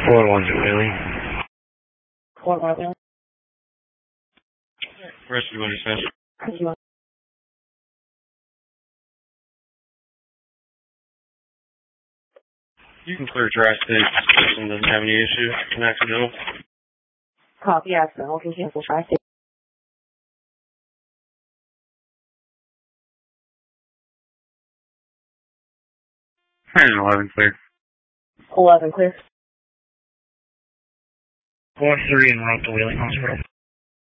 4-1's Wheeling. 4-1 Wheeling. Rest of the dispatch. You can clear Tri-State. This person doesn't have any issue. An accidental. Copy, accidental. Can cancel Tri-State. 11 clear. 11 clear. 4-3 and we're up to Wheeling Hospital.